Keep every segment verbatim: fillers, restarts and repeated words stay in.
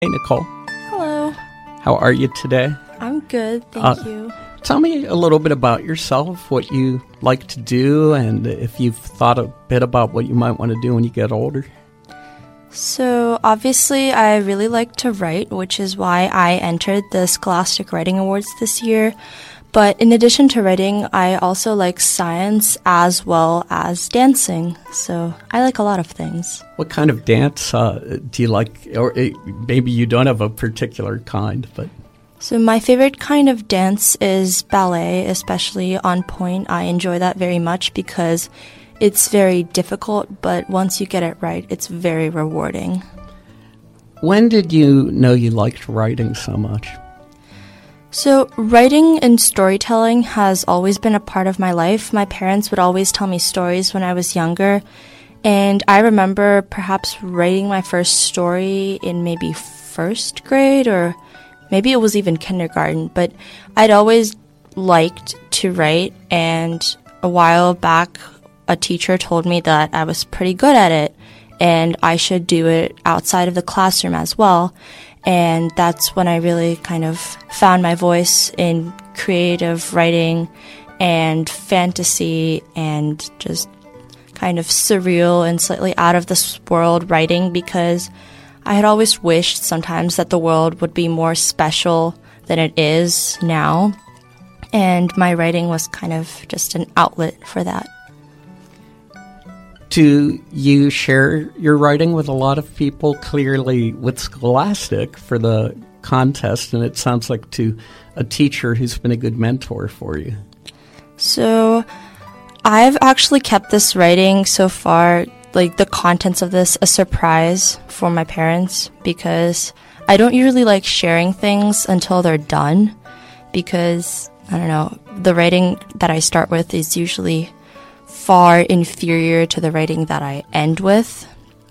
Hey, Nicole. Hello. How are you today? I'm good, thank Uh, you. Tell me a little bit about yourself, what you like to do, and if you've thought a bit about what you might want to do when you get older. So, obviously, I really like to write, which is why I entered the Scholastic Writing Awards this year. But in addition to writing, I also like science as well as dancing. So, I like a lot of things. What kind of dance uh, do you like? Or uh, maybe you don't have a particular kind, but... So, my favorite kind of dance is ballet, especially on point. I enjoy that very much because it's very difficult, but once you get it right, it's very rewarding. When did you know you liked writing so much? So, writing and storytelling has always been a part of my life. My parents would always tell me stories when I was younger, and I remember perhaps writing my first story in maybe first grade, or maybe it was even kindergarten, but I'd always liked to write, and a while back, a teacher told me that I was pretty good at it, and I should do it outside of the classroom as well. And that's when I really kind of found my voice in creative writing and fantasy and just kind of surreal and slightly out of this world writing, because I had always wished sometimes that the world would be more special than it is now. And my writing was kind of just an outlet for that. Do you share your writing with a lot of people, clearly with Scholastic for the contest, and it sounds like to a teacher who's been a good mentor for you? So I've actually kept this writing so far, like the contents of this, a surprise for my parents, because I don't usually like sharing things until they're done, because, I don't know, the writing that I start with is usually far inferior to the writing that I end with.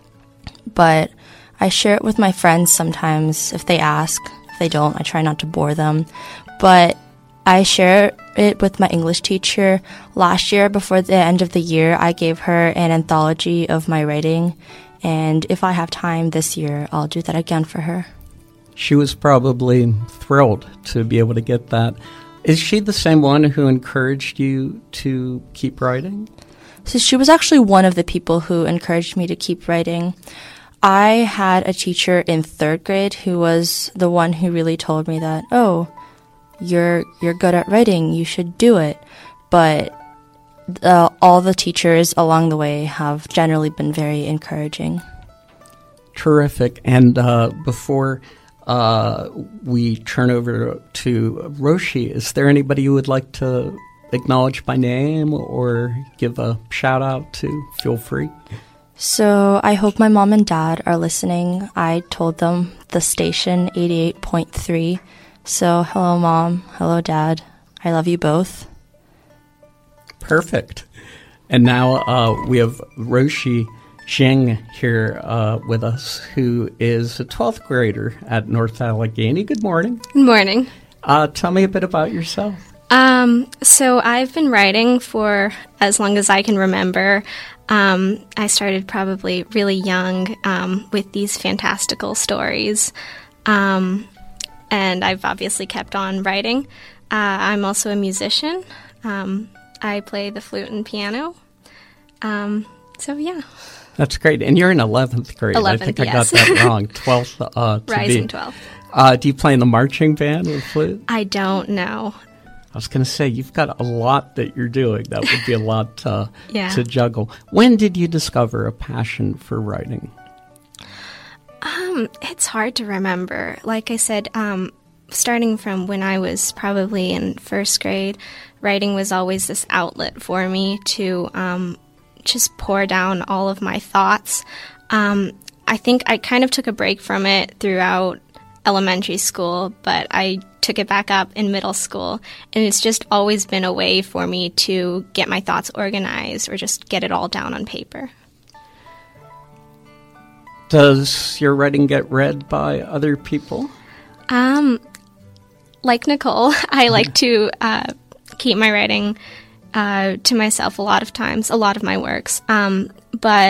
But I share it with my friends sometimes if they ask. If they don't, I try not to bore them. But I share it with my English teacher. Last year, before the end of the year, I gave her an anthology of my writing. And if I have time this year, I'll do that again for her. She was probably thrilled to be able to get that. Is she the same one who encouraged you to keep writing? So she was actually one of the people who encouraged me to keep writing. I had a teacher in third grade who was the one who really told me that, oh, you're you're good at writing, you should do it. But uh, all the teachers along the way have generally been very encouraging. Terrific. And uh, before uh, we turn over to Roshi, is there anybody you would like to acknowledge by name or give a shout out to? Feel free. So I hope my mom and dad are listening. I told them the station eighty-eight point three. So hello, Mom. Hello, Dad. I love you both. Perfect. And now uh, we have Roshi Zheng here uh, with us, who is a twelfth grader at North Allegheny. Good morning. Good morning. Uh, tell me a bit about yourself. Um, so I've been writing for as long as I can remember. Um, I started probably really young um, with these fantastical stories, um, and I've obviously kept on writing. Uh, I'm also a musician. Um, I play the flute and piano. Um, so, yeah. That's great. And you're in eleventh grade. eleventh, I think yes. I got that wrong. twelfth. Uh, to Rising be. twelfth. Uh, do you play in the marching band or flute? I don't know. I was going to say, you've got a lot that you're doing. That would be a lot uh, yeah. to juggle. When did you discover a passion for writing? Um, it's hard to remember. Like I said, um, starting from when I was probably in first grade, writing was always this outlet for me to um, just pour down all of my thoughts. Um, I think I kind of took a break from it throughout elementary school, but I took it back up in middle school, and it's just always been a way for me to get my thoughts organized or just get it all down on paper. Does your writing get read by other people? Um, like Nicole, I like to uh, keep my writing uh, to myself a lot of times, a lot of my works. Um, but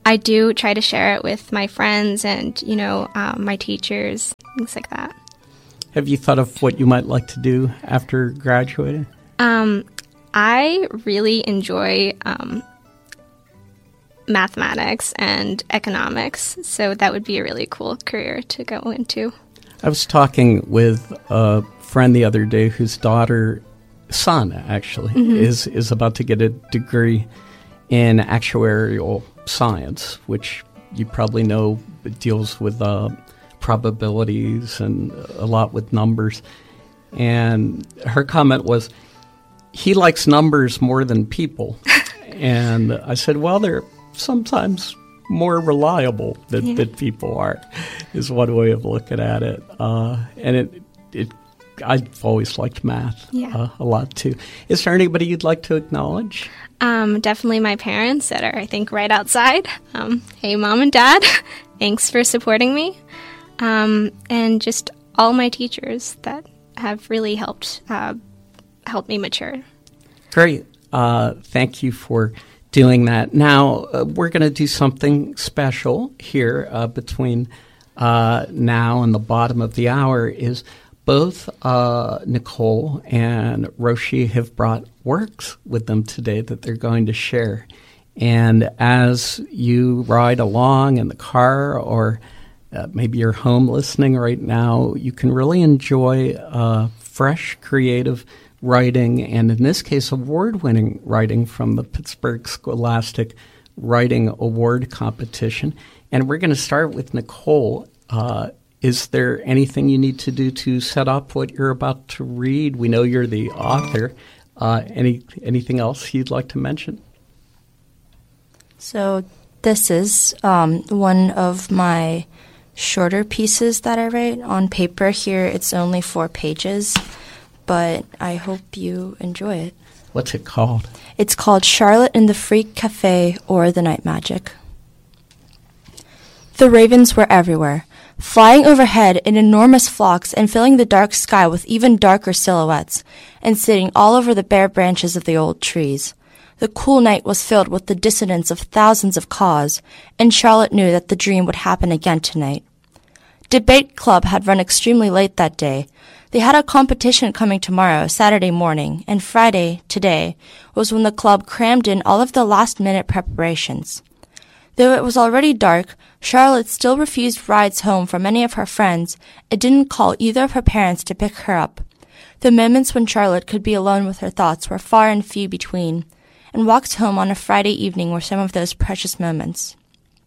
I do try to share it with my friends and, you know, um, my teachers, things like that. Have you thought of what you might like to do after graduating? Um, I really enjoy um, mathematics and economics, so that would be a really cool career to go into. I was talking with a friend the other day whose daughter, son actually, mm-hmm. is, is about to get a degree in actuarial science, which you probably know deals with uh, probabilities and a lot with numbers. And her comment was, he likes numbers more than people. And I said, well, they're sometimes more reliable than, yeah. than people are, is one way of looking at it. Uh, and it, it, I've always liked math yeah. uh, a lot, too. Is there anybody you'd like to acknowledge? Um, definitely my parents that are, I think, right outside. Um, hey, Mom and Dad, thanks for supporting me. Um, and just all my teachers that have really helped uh, helped me mature. Great. Uh, thank you for doing that. Now, uh, we're going to do something special here uh, between uh, now and the bottom of the hour is both uh, Nicole and Roshi have brought works with them today that they're going to share. And as you ride along in the car or uh, maybe you're home listening right now, you can really enjoy uh, fresh, creative writing, and in this case, award-winning writing from the Pittsburgh Scholastic Writing Award Competition. And we're going to start with Nicole. Uh, is there anything you need to do to set up what you're about to read? We know you're the author. Uh, any anything else you'd like to mention? So this is um, one of my shorter pieces that I write. On paper here, it's only four pages, but I hope you enjoy it. What's it called? It's called Charlotte in the Freak Cafe, or The Night Magic. The ravens were everywhere, flying overhead in enormous flocks and filling the dark sky with even darker silhouettes, and sitting all over the bare branches of the old trees. The cool night was filled with the dissonance of thousands of caws, and Charlotte knew that the dream would happen again tonight. Debate Club had run extremely late that day. They had a competition coming tomorrow, Saturday morning, and Friday, today, was when the club crammed in all of the last-minute preparations. Though it was already dark, Charlotte still refused rides home from any of her friends and didn't call either of her parents to pick her up. The moments when Charlotte could be alone with her thoughts were far and few between, and walks home on a Friday evening were some of those precious moments.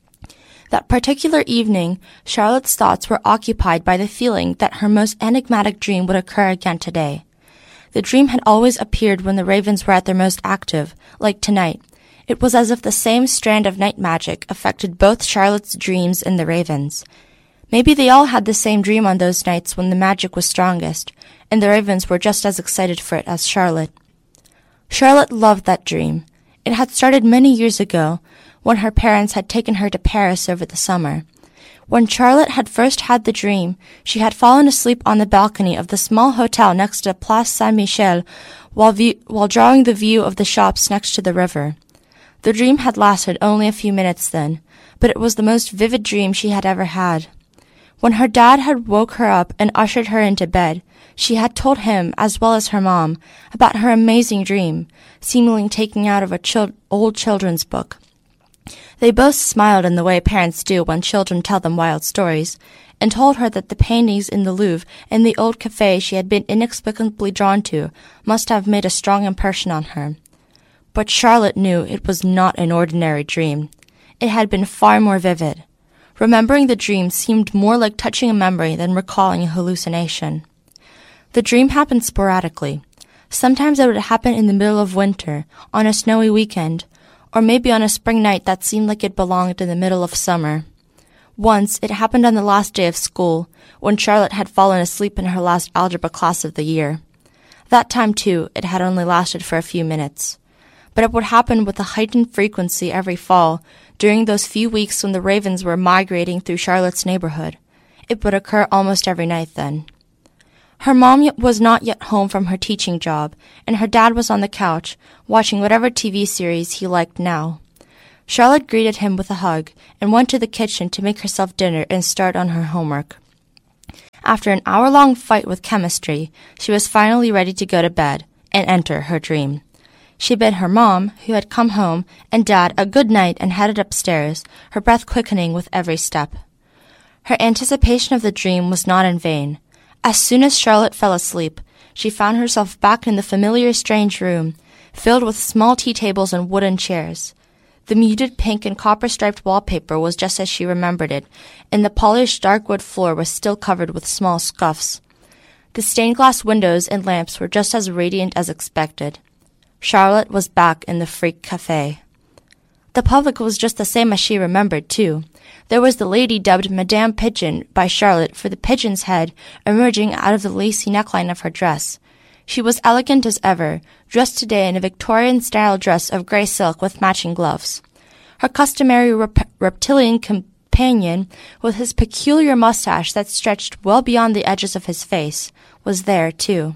That particular evening, Charlotte's thoughts were occupied by the feeling that her most enigmatic dream would occur again today. The dream had always appeared when the ravens were at their most active, like tonight. It was as if the same strand of night magic affected both Charlotte's dreams and the ravens. Maybe they all had the same dream on those nights when the magic was strongest, and the ravens were just as excited for it as Charlotte. Charlotte loved that dream. It had started many years ago, when her parents had taken her to Paris over the summer. When Charlotte had first had the dream, she had fallen asleep on the balcony of the small hotel next to Place Saint-Michel while, view- while drawing the view of the shops next to the river. The dream had lasted only a few minutes then, but it was the most vivid dream she had ever had. When her dad had woke her up and ushered her into bed, she had told him, as well as her mom, about her amazing dream, seemingly taken out of a chil- old children's book. They both smiled in the way parents do when children tell them wild stories, and told her that the paintings in the Louvre and the old cafe she had been inexplicably drawn to must have made a strong impression on her. But Charlotte knew it was not an ordinary dream. It had been far more vivid. Remembering the dream seemed more like touching a memory than recalling a hallucination. The dream happened sporadically. Sometimes it would happen in the middle of winter, on a snowy weekend, or maybe on a spring night that seemed like it belonged in the middle of summer. Once, it happened on the last day of school, when Charlotte had fallen asleep in her last algebra class of the year. That time, too, it had only lasted for a few minutes. But it would happen with a heightened frequency every fall, during those few weeks when the ravens were migrating through Charlotte's neighborhood. It would occur almost every night then. Her mom was not yet home from her teaching job, and her dad was on the couch, watching whatever T V series he liked now. Charlotte greeted him with a hug and went to the kitchen to make herself dinner and start on her homework. After an hour-long fight with chemistry, she was finally ready to go to bed and enter her dream. She bid her mom, who had come home, and Dad a good night and headed upstairs, her breath quickening with every step. Her anticipation of the dream was not in vain. As soon as Charlotte fell asleep, she found herself back in the familiar strange room, filled with small tea tables and wooden chairs. The muted pink and copper-striped wallpaper was just as she remembered it, and the polished dark wood floor was still covered with small scuffs. The stained glass windows and lamps were just as radiant as expected. Charlotte was back in the Freak Cafe. The public was just the same as she remembered, too. There was the lady dubbed Madame Pigeon by Charlotte for the pigeon's head emerging out of the lacy neckline of her dress. She was elegant as ever, dressed today in a Victorian-style dress of grey silk with matching gloves. Her customary rep- reptilian companion, with his peculiar mustache that stretched well beyond the edges of his face, was there, too.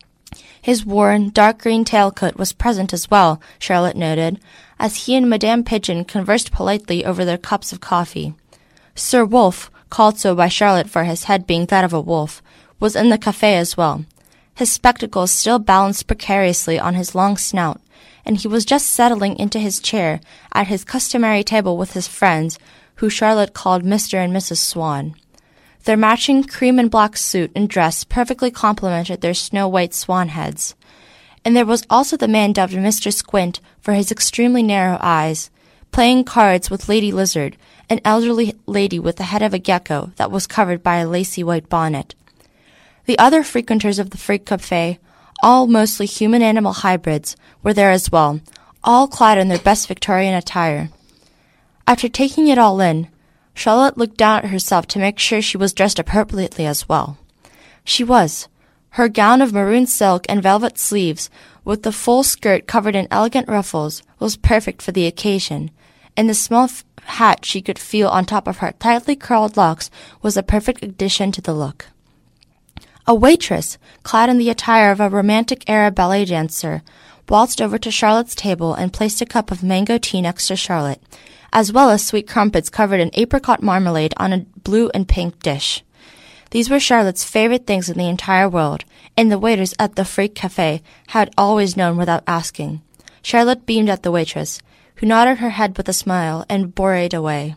His worn, dark green tailcoat was present as well, Charlotte noted, as he and Madame Pigeon conversed politely over their cups of coffee. Sir Wolf, called so by Charlotte for his head being that of a wolf, was in the cafe as well. His spectacles still balanced precariously on his long snout, and he was just settling into his chair at his customary table with his friends, who Charlotte called Mister and Missus Swan. Their matching cream and black suit and dress perfectly complemented their snow-white swan heads. And there was also the man dubbed Mister Squint for his extremely narrow eyes, playing cards with Lady Lizard, an elderly lady with the head of a gecko that was covered by a lacy white bonnet. The other frequenters of the Freak Cafe, all mostly human-animal hybrids, were there as well, all clad in their best Victorian attire. After taking it all in, Charlotte looked down at herself to make sure she was dressed appropriately as well. She was. Her gown of maroon silk and velvet sleeves, with the full skirt covered in elegant ruffles, was perfect for the occasion, and the small f- hat she could feel on top of her tightly curled locks was a perfect addition to the look. A waitress, clad in the attire of a romantic era ballet dancer, waltzed over to Charlotte's table and placed a cup of mango tea next to Charlotte, as well as sweet crumpets covered in apricot marmalade on a blue and pink dish. These were Charlotte's favorite things in the entire world, and the waiters at the Freak Cafe had always known without asking. Charlotte beamed at the waitress, who nodded her head with a smile and bore it away.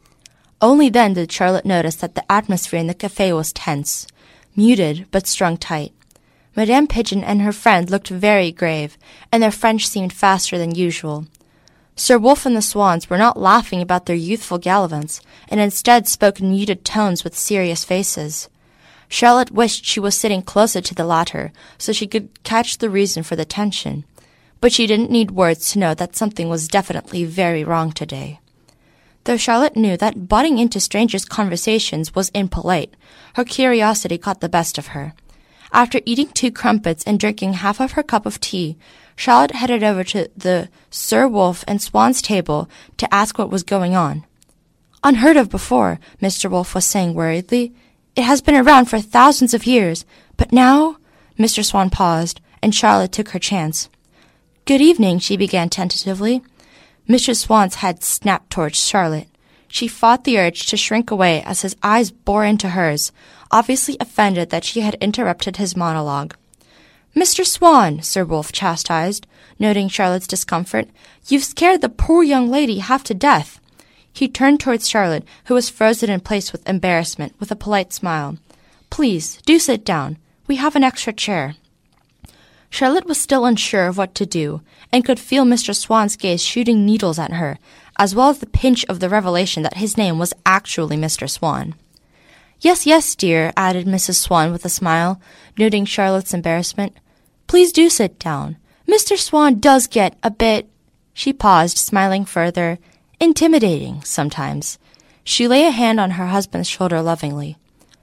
Only then did Charlotte notice that the atmosphere in the cafe was tense, muted but strung tight. Madame Pigeon and her friend looked very grave, and their French seemed faster than usual. Sir Wolf and the Swans were not laughing about their youthful gallivants, and instead spoke in muted tones with serious faces. Charlotte wished she was sitting closer to the latter, so she could catch the reason for the tension. But she didn't need words to know that something was definitely very wrong today. Though Charlotte knew that butting into strangers' conversations was impolite, her curiosity got the best of her. After eating two crumpets and drinking half of her cup of tea, Charlotte headed over to the Sir Wolf and Swan's table to ask what was going on. "Unheard of before," Mister Wolf was saying worriedly. "It has been around for thousands of years, but now—" Mister Swan paused, and Charlotte took her chance. "Good evening," she began tentatively. Mister Swan's head snapped towards Charlotte. She fought the urge to shrink away as his eyes bore into hers, obviously offended that she had interrupted his monologue. "Mister Swan," Sir Wolf chastised, noting Charlotte's discomfort, "you've scared the poor young lady half to death." He turned towards Charlotte, who was frozen in place with embarrassment, with a polite smile. "Please, do sit down. We have an extra chair." Charlotte was still unsure of what to do, and could feel Mister Swan's gaze shooting needles at her, as well as the pinch of the revelation that his name was actually Mister Swan. "Yes, yes, dear," added Missus Swan with a smile, noting Charlotte's embarrassment. "Please do sit down. Mister Swan does get a bit—" She paused, smiling further. "Intimidating, sometimes." She lay a hand on her husband's shoulder lovingly.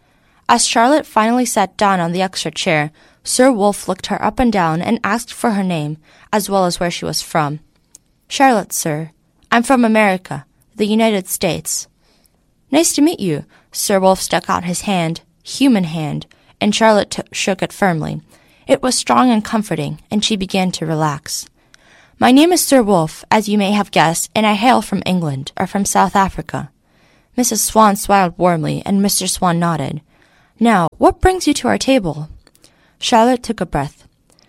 As Charlotte finally sat down on the extra chair, Sir Wolf looked her up and down and asked for her name, as well as where she was from. "Charlotte, sir. I'm from America, the United States." "Nice to meet you." Sir Wolf stuck out his hand, human hand, and Charlotte t- shook it firmly. It was strong and comforting, and she began to relax. My name is Sir Wolf, as you may have guessed, and I hail from England, or from South Africa. Missus Swan smiled warmly, and Mister Swan nodded. Now, what brings you to our table? Charlotte took a breath.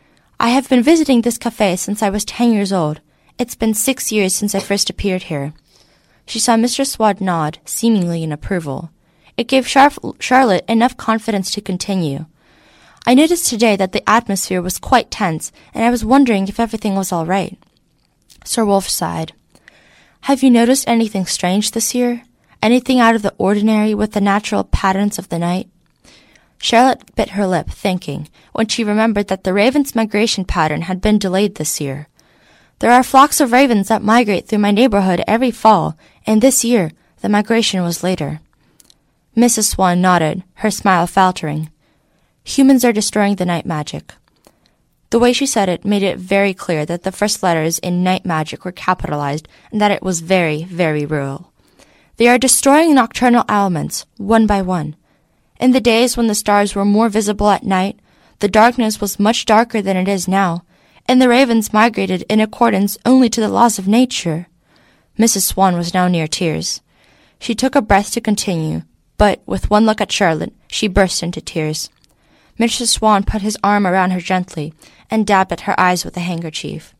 I have been visiting this cafe since I was ten years old. It's been six years since I first appeared here. She saw Mister Swan nod, seemingly in approval. It gave Char- Charlotte enough confidence to continue. I noticed today that the atmosphere was quite tense, and I was wondering if everything was all right. Sir Wolf sighed. Have you noticed anything strange this year? Anything out of the ordinary with the natural patterns of the night? Charlotte bit her lip, thinking, when she remembered that the ravens' migration pattern had been delayed this year. There are flocks of ravens that migrate through my neighborhood every fall, and this year the migration was later. Missus Swan nodded, her smile faltering. Humans are destroying the night magic. The way she said it made it very clear that the first letters in night magic were capitalized and that it was very, very rural. They are destroying nocturnal elements, one by one. In the days when the stars were more visible at night, the darkness was much darker than it is now, and the ravens migrated in accordance only to the laws of nature. Missus Swan was now near tears. She took a breath to continue, but with one look at Charlotte, she burst into tears. Mister Swan put his arm around her gently and dabbed at her eyes with a handkerchief.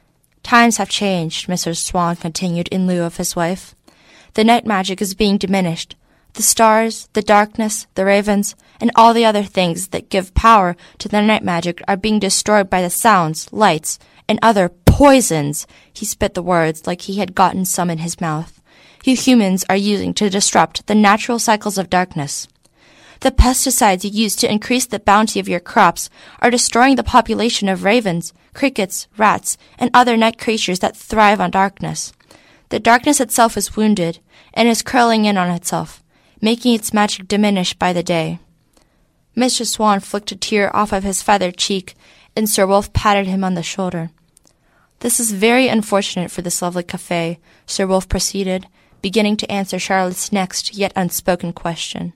Times have changed, Mister Swan continued in lieu of his wife. The night magic is being diminished. The stars, the darkness, the ravens, and all the other things that give power to the night magic are being destroyed by the sounds, lights, and other poisons. He spit the words like he had gotten some in his mouth. You humans are using to disrupt the natural cycles of darkness. The pesticides you use to increase the bounty of your crops are destroying the population of ravens, crickets, rats, and other night creatures that thrive on darkness. The darkness itself is wounded and is curling in on itself, making its magic diminish by the day. Mister Swan flicked a tear off of his feathered cheek, and Sir Wolf patted him on the shoulder. This is very unfortunate for this lovely cafe, Sir Wolf proceeded, beginning to answer Charlotte's next yet unspoken question.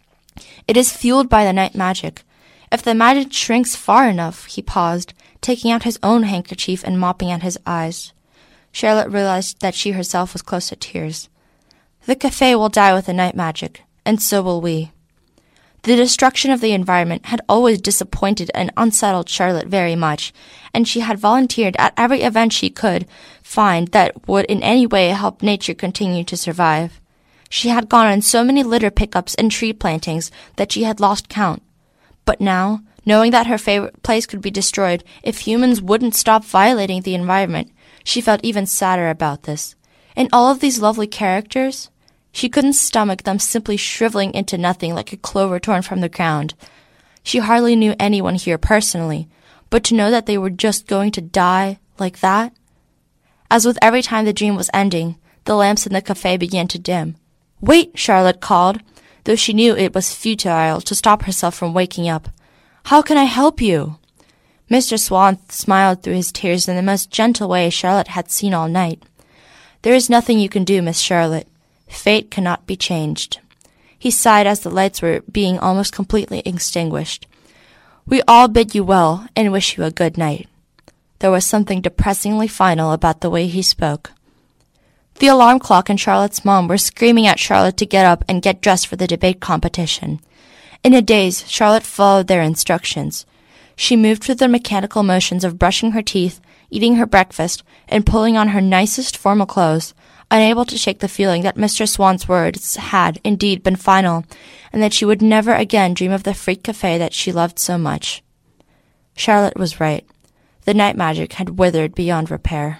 It is fueled by the night magic. If the magic shrinks far enough, he paused, taking out his own handkerchief and mopping at his eyes. Charlotte realized that she herself was close to tears. The cafe will die with the night magic, and so will we. The destruction of the environment had always disappointed and unsettled Charlotte very much, and she had volunteered at every event she could find that would in any way help nature continue to survive. She had gone on so many litter pickups and tree plantings that she had lost count. But now, knowing that her favorite place could be destroyed if humans wouldn't stop violating the environment, she felt even sadder about this. And all of these lovely characters, she couldn't stomach them simply shriveling into nothing like a clover torn from the ground. She hardly knew anyone here personally, but to know that they were just going to die like that? As with every time the dream was ending, the lamps in the cafe began to dim. Wait, Charlotte called, though she knew it was futile to stop herself from waking up. How can I help you? Mister Swan smiled through his tears in the most gentle way Charlotte had seen all night. There is nothing you can do, Miss Charlotte. Fate cannot be changed. He sighed as the lights were being almost completely extinguished. We all bid you well and wish you a good night. There was something depressingly final about the way he spoke. The alarm clock and Charlotte's mom were screaming at Charlotte to get up and get dressed for the debate competition. In a daze, Charlotte followed their instructions. She moved through the mechanical motions of brushing her teeth, eating her breakfast, and pulling on her nicest formal clothes, unable to shake the feeling that Mister Swan's words had indeed been final, and that she would never again dream of the freak cafe that she loved so much. Charlotte was right. The night magic had withered beyond repair.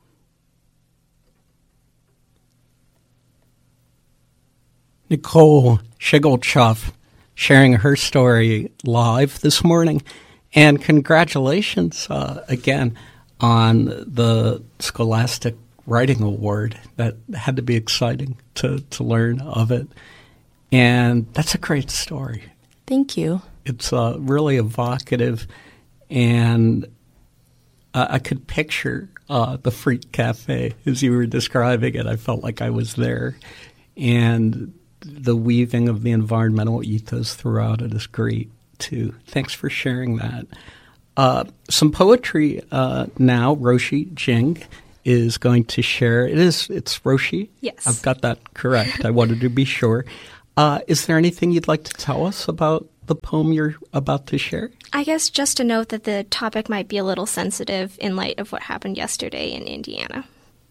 Nicole Shigelchuff sharing her story live this morning. And congratulations uh, again on the Scholastic Writing Award. That had to be exciting to, to learn of it. And that's a great story. Thank you. It's uh, really evocative, and uh, I could picture uh, the Freak Cafe as you were describing it. I felt like I was there. And the weaving of the environmental ethos throughout it is great, too. Thanks for sharing that. Uh, some poetry uh, now. Roshi Jing is going to share. It is. It's Roshi. Yes. I've got that correct. I wanted to be sure. Uh, is there anything you'd like to tell us about the poem you're about to share? I guess just to note that the topic might be a little sensitive in light of what happened yesterday in Indiana.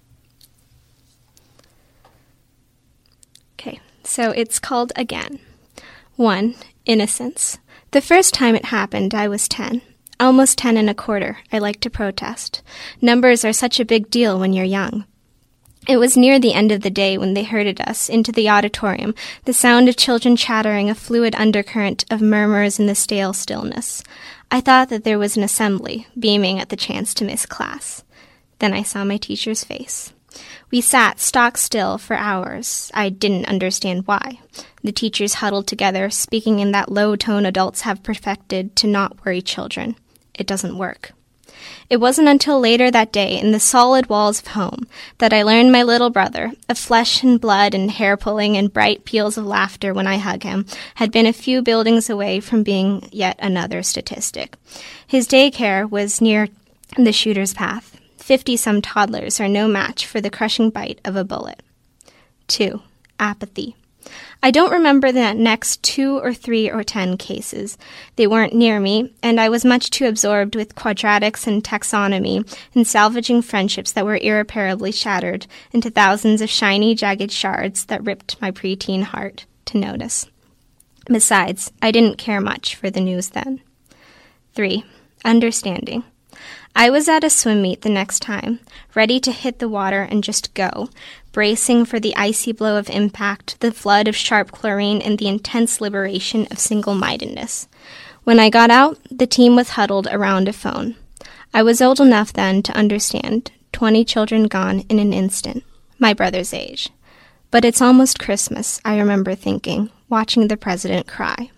Okay, so it's called Again. One, Innocence. The first time it happened, I was ten. Almost ten and a quarter. I like to protest. Numbers are such a big deal when you're young. It was near the end of the day when they herded us into the auditorium, the sound of children chattering, a fluid undercurrent of murmurs in the stale stillness. I thought that there was an assembly, beaming at the chance to miss class. Then I saw my teacher's face. We sat stock still for hours. I didn't understand why. The teachers huddled together, speaking in that low tone adults have perfected to not worry children. It doesn't work. It wasn't until later that day, in the solid walls of home, that I learned my little brother, of flesh and blood and hair-pulling and bright peals of laughter when I hug him, had been a few buildings away from being yet another statistic. His daycare was near the shooter's path. Fifty-some toddlers are no match for the crushing bite of a bullet. Two, apathy. I don't remember the next two or three or ten cases. They weren't near me, and I was much too absorbed with quadratics and taxonomy and salvaging friendships that were irreparably shattered into thousands of shiny, jagged shards that ripped my preteen heart to notice. Besides, I didn't care much for the news then. Three, understanding. I was at a swim meet the next time, ready to hit the water and just go, bracing for the icy blow of impact, the flood of sharp chlorine, and the intense liberation of single-mindedness. When I got out, the team was huddled around a phone. I was old enough then to understand, twenty children gone in an instant, my brother's age. But it's almost Christmas, I remember thinking, watching the president cry.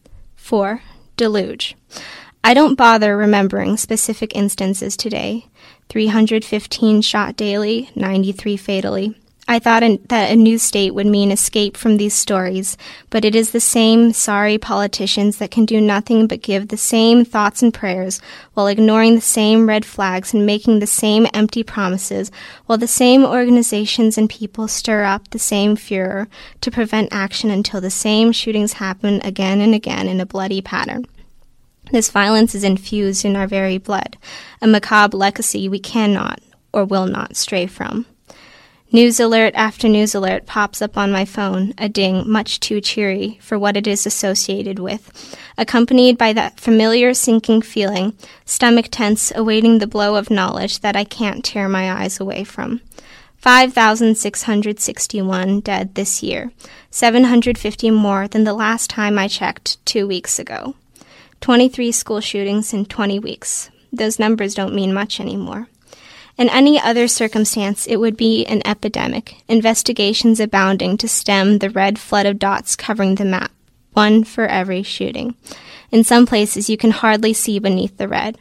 Four, deluge. I don't bother remembering specific instances today. three hundred fifteen shot daily, ninety-three fatally. I thought an, that a new state would mean escape from these stories, but it is the same sorry politicians that can do nothing but give the same thoughts and prayers while ignoring the same red flags and making the same empty promises, while the same organizations and people stir up the same furor to prevent action until the same shootings happen again and again in a bloody pattern. This violence is infused in our very blood, a macabre legacy we cannot or will not stray from. News alert after news alert pops up on my phone, a ding much too cheery for what it is associated with, accompanied by that familiar sinking feeling, stomach tense, awaiting the blow of knowledge that I can't tear my eyes away from. five thousand six hundred sixty-one dead this year, seven hundred fifty more than the last time I checked two weeks ago. twenty-three school shootings in twenty weeks. Those numbers don't mean much anymore. In any other circumstance, it would be an epidemic, investigations abounding to stem the red flood of dots covering the map, one for every shooting. In some places, you can hardly see beneath the red.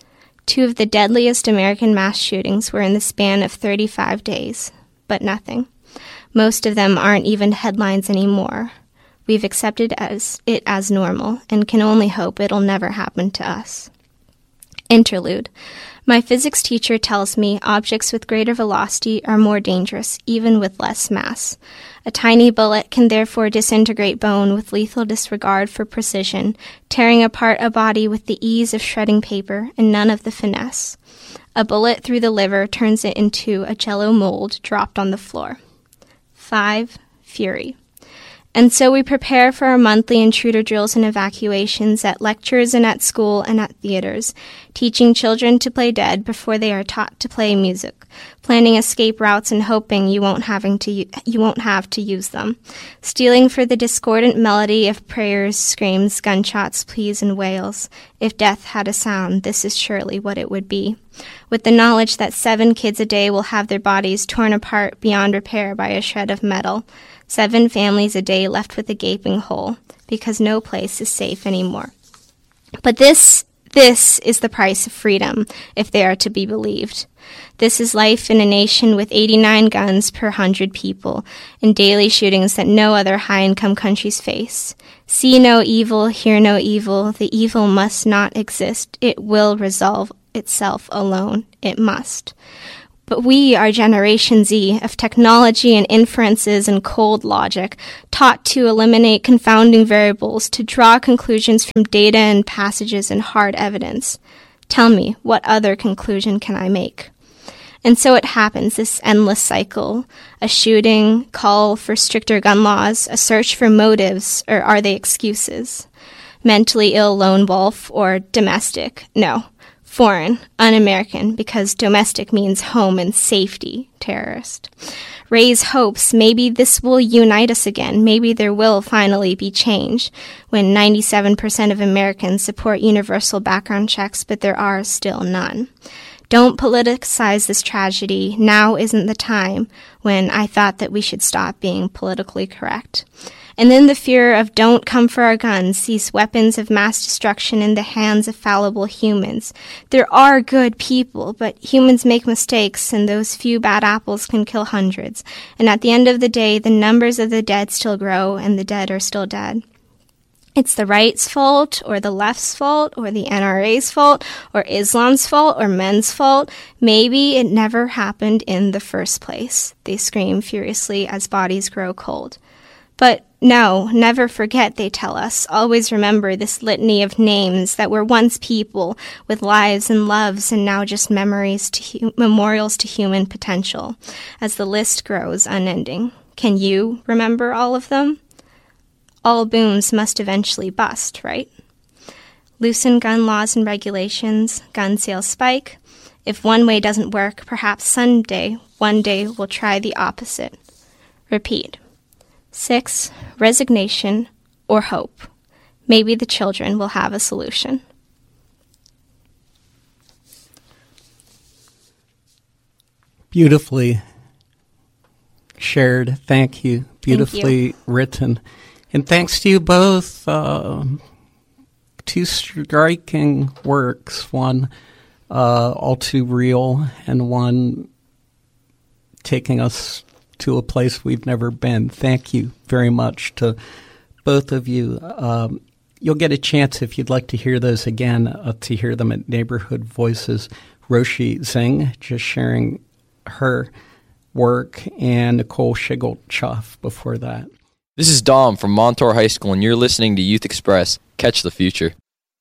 Two of the deadliest American mass shootings were in the span of thirty-five days, but nothing. Most of them aren't even headlines anymore. We've accepted as it as normal and can only hope it'll never happen to us. Interlude. My physics teacher tells me objects with greater velocity are more dangerous, even with less mass. A tiny bullet can therefore disintegrate bone with lethal disregard for precision, tearing apart a body with the ease of shredding paper and none of the finesse. A bullet through the liver turns it into a jello mold dropped on the floor. Five, fury. And so we prepare for our monthly intruder drills and evacuations at lectures and at school and at theaters, teaching children to play dead before they are taught to play music, planning escape routes and hoping you won't having to you won't have to use them, stealing for the discordant melody of prayers, screams, gunshots, pleas, and wails. If death had a sound, this is surely what it would be, with the knowledge that seven kids a day will have their bodies torn apart beyond repair by a shred of metal. Seven families a day left with a gaping hole, because no place is safe anymore. But this, This is the price of freedom, if they are to be believed. This is life in a nation with eighty-nine guns per hundred people and daily shootings that no other high-income countries face. See no evil, hear no evil. The evil must not exist. It will resolve itself alone. It must. But we are Generation Z of technology and inferences and cold logic, taught to eliminate confounding variables, to draw conclusions from data and passages and hard evidence. Tell me, what other conclusion can I make? And so it happens, this endless cycle. A shooting, call for stricter gun laws, a search for motives, or are they excuses? Mentally ill lone wolf or domestic? No. Foreign, un-American, because domestic means home and safety, terrorist. Raise hopes, maybe this will unite us again. Maybe there will finally be change when ninety-seven percent of Americans support universal background checks, but there are still none. Don't politicize this tragedy. Now isn't the time when I thought that we should stop being politically correct. And then the fear of don't come for our guns, these weapons of mass destruction in the hands of fallible humans. There are good people, but humans make mistakes, and those few bad apples can kill hundreds. And at the end of the day, the numbers of the dead still grow, and the dead are still dead. It's the right's fault, or the left's fault, or the N R A's fault, or Islam's fault, or men's fault. Maybe it never happened in the first place, they scream furiously as bodies grow cold. But no, never forget, they tell us. Always remember this litany of names that were once people with lives and loves and now just memories to hu- memorials to human potential, as the list grows unending. Can you remember all of them? All booms must eventually bust, right? Loosen gun laws and regulations, gun sales spike. If one way doesn't work, perhaps someday, one day we'll try the opposite. Repeat. Six, resignation or hope. Maybe the children will have a solution. Beautifully shared. Thank you. Beautifully Thank you. written. And thanks to you both. Uh, two striking works. One uh, all too real, and one taking us to a place we've never been. Thank you very much to both of you. Um, you'll get a chance, if you'd like to hear those again, uh, to hear them at Neighborhood Voices. Roshi Zing just sharing her work, and Nicole Schigel-Chuff before that. This is Dom from Montour High School, and you're listening to Youth Express. Catch the future.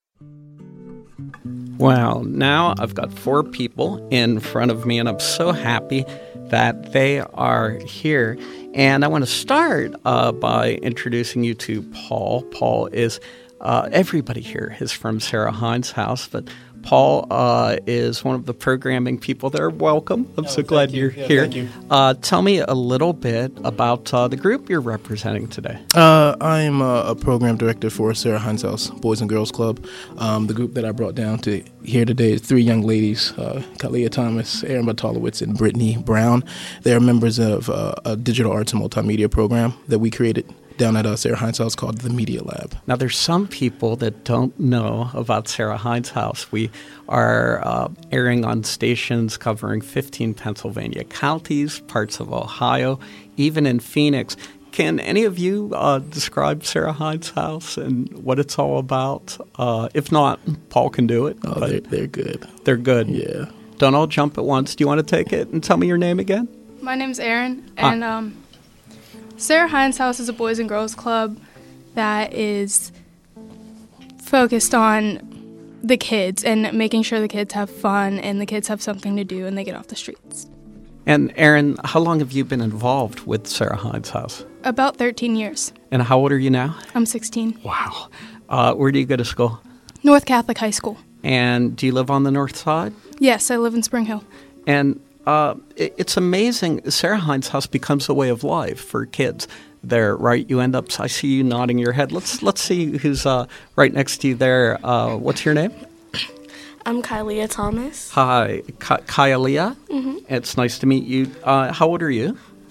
Well, now I've got four people in front of me, and I'm so happy that they are here. And I want to start uh, by introducing you to Paul. Paul is, uh, everybody here is from Sarah Hines House, but Paul uh, is one of the programming people there. Welcome. I'm oh, so glad you. you're yeah, here. Thank you. Uh, tell me a little bit about uh, the group you're representing today. Uh, I'm a, a program director for Sarah Hines House Boys and Girls Club. Um, the group that I brought down to here today is three young ladies, uh, Kalia Thomas, Erin Bartolowitz, and Brittany Brown. They are members of uh, a digital arts and multimedia program that we created down at uh, Sarah Hines House called the Media Lab. Now, there's some people that don't know about Sarah Hines House. We are uh, airing on stations covering fifteen Pennsylvania counties, parts of Ohio, even in Phoenix. Can any of you uh, describe Sarah Hines House and what it's all about? Uh, if not, Paul can do it. Oh, they're, they're good. They're good. Yeah. Don't all jump at once. Do you want to take it and tell me your name again? My name's Erin, and ah. um, Sarah Hines House is a boys and girls club that is focused on the kids and making sure the kids have fun and the kids have something to do and they get off the streets. And Erin, how long have you been involved with Sarah Hines House? About thirteen years. And how old are you now? I'm sixteen. Wow. Uh, where do you go to school? North Catholic High School. And do you live on the north side? Yes, I live in Spring Hill. And uh, it, it's amazing. Sarah Hines House becomes a way of life for kids there, right? You end up, I see you nodding your head. Let's let's see who's uh, right next to you there. Uh, what's your name? I'm Kylia Thomas. Hi, Ky- Kylia. Mm-hmm. It's nice to meet you. Uh, how old are you?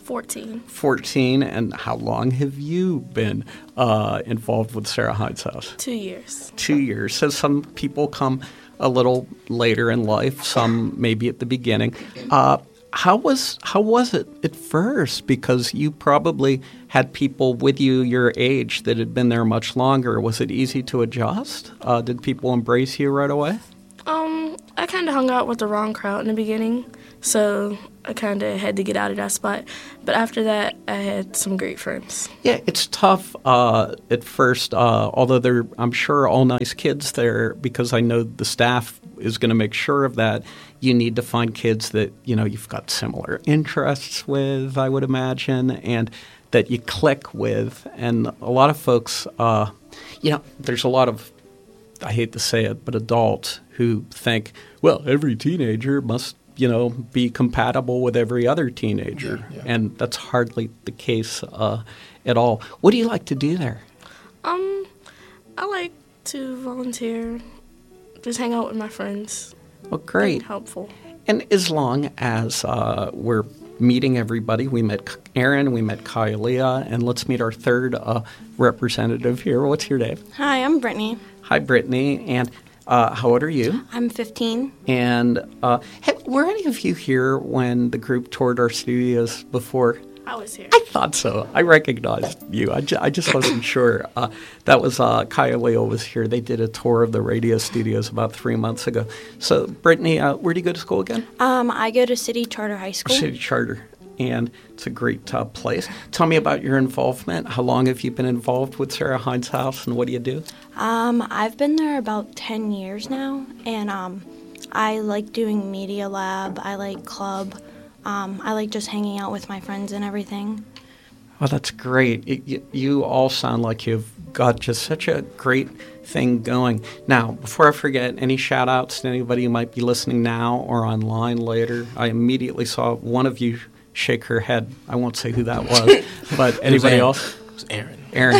fourteen. fourteen. And how long have you been uh, involved with Sarah Hines House? Two years. Two years. So some people come a little later in life, some maybe at the beginning. Uh, how was how was it at first? Because you probably had people with you your age that had been there much longer. Was it easy to adjust? Uh, did people embrace you right away? Um, I kind of hung out with the wrong crowd in the beginning, so I kind of had to get out of that spot. But after that, I had some great friends. Yeah, it's tough uh, at first, uh, although they're, I'm sure, all nice kids there, because I know the staff is going to make sure of that. You need to find kids that, you know, you've got similar interests with, I would imagine, and that you click with. And a lot of folks, uh, you know, there's a lot of, I hate to say it, but adults who think, well, every teenager must, you know, be compatible with every other teenager. Yeah, yeah. And that's hardly the case uh, at all. What do you like to do there? Um, I like to volunteer, just hang out with my friends. Well, great. Be helpful. And as long as uh, we're meeting everybody, we met Aaron, we met Kylia, and let's meet our third uh, representative here. What's your name? Hi, I'm Brittany. Hi, Brittany. And uh, how old are you? I'm fifteen. And uh, hey, were any of you here when the group toured our studios before? I was here. I thought so. I recognized you. I, ju- I just wasn't sure. Uh, that was uh, Kylia was here. They did a tour of the radio studios about three months ago. So, Brittany, uh, where do you go to school again? Um, I go to City Charter High School. City Charter. And it's a great uh, place. Tell me about your involvement. How long have you been involved with Sarah Hines House, and what do you do? Um, I've been there about ten years now, and um, I like doing media lab. I like club. Um, I like just hanging out with my friends and everything. Well, that's great. It, you, you all sound like you've got just such a great thing going. Now, before I forget, any shout-outs to anybody who might be listening now or online later? I immediately saw one of you shake her head. I won't say who that was, but anybody it else? It was Aaron. Aaron.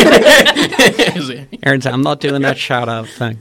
It was Aaron. Aaron's, I'm not doing that shout-out thing.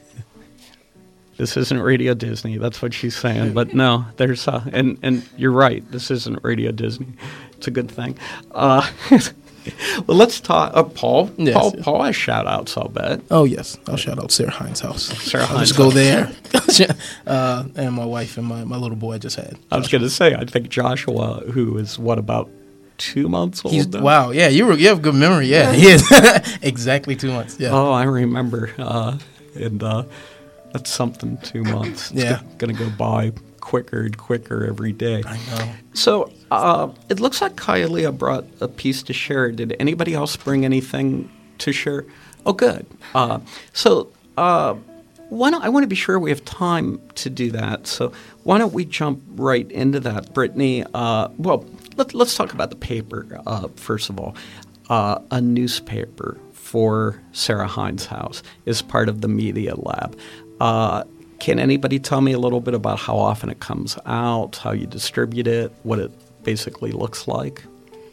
This isn't Radio Disney. That's what she's saying. But no, there's uh, and and you're right. This isn't Radio Disney. It's a good thing. Uh, well, let's talk. Uh, Paul. Yes, Paul. yes. Paul has shout-outs, I'll bet. Oh, yes. I'll shout out Sarah Hines House. Sarah I'll Hines just go House. there. uh, and my wife and my, my little boy I just had. I was going to say, I think Joshua, who is, what, about two months old He's, now? wow, yeah, you were, you have good memory. Yeah, he is. Exactly two months. Yeah. Oh, I remember. Uh, and uh, that's something, two months. It's Yeah. going to go by quicker and quicker every day. I know. So uh, it looks like Kylia brought a piece to share. Did anybody else bring anything to share? Oh, good. Uh, so uh, why don't, I want to be sure we have time to do that. So why don't we jump right into that, Brittany? Uh, well, let, let's talk about the paper, uh, first of all. Uh, a newspaper for Sarah Hines House is part of the Media Lab. Uh, Can anybody tell me a little bit about how often it comes out, how you distribute it, what it basically looks like?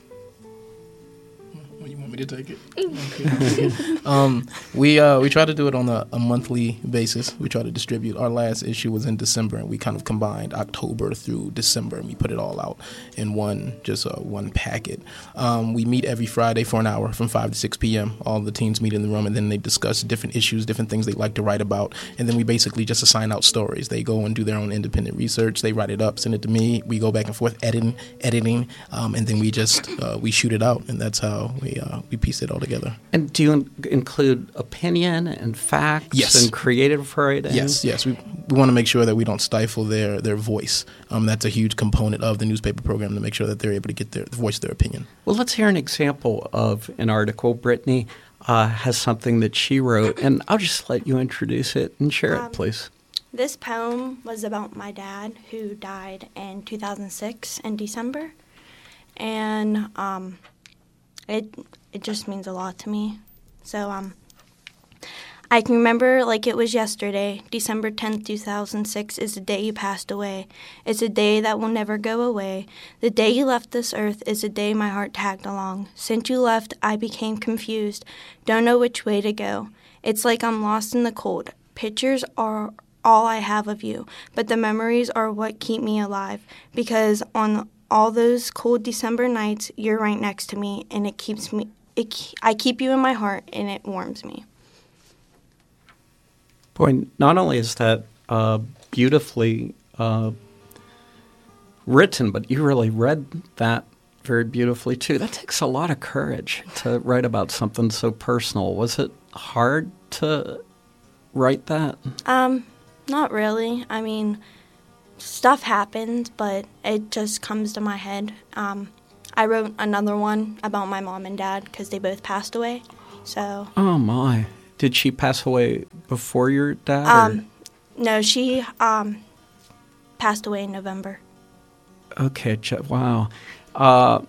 Well, you want me to take it? Okay. um, we uh, we try to do it on a, a monthly basis. We try to distribute. Our last issue was in December, and we kind of combined October through December, and we put it all out in one just uh, one packet. Um, we meet every Friday for an hour from five to six p.m. All the teens meet in the room, and then they discuss different issues, different things they like to write about, and then we basically just assign out stories. They go and do their own independent research. They write it up, send it to me. We go back and forth editing, editing, um, and then we just uh, we shoot it out, and that's how we uh, we piece it all together. And do you in- include opinion and facts Yes. and creative writing? Yes, yes. We we want to make sure that we don't stifle their, their voice. Um, that's a huge component of the newspaper program, to make sure that they're able to get their voice their opinion. Well, let's hear an example of an article. Brittany uh, has something that she wrote, and I'll just let you introduce it and share Um, it, please. This poem was about my dad, who died in two thousand six in December, and um, it it just means a lot to me. So um, I can remember like it was yesterday. December tenth, two thousand six is the day you passed away. It's a day that will never go away. The day you left this earth is the day my heart tagged along. Since you left, I became confused, don't know which way to go. It's like I'm lost in the cold. Pictures are all I have of you, but the memories are what keep me alive, because on all those cold December nights, you're right next to me, and it keeps me. It, I keep you in my heart, and it warms me. Boy, not only is that uh, beautifully uh, written, but you really read that very beautifully, too. That takes a lot of courage to write about something so personal. Was it hard to write that? Um, not really. I mean, stuff happens, but it just comes to my head. Um, I wrote another one about my mom and dad because they both passed away. So. Oh, my. Did she pass away before your dad? Um, no, she um, passed away in November. Okay, wow. Uh,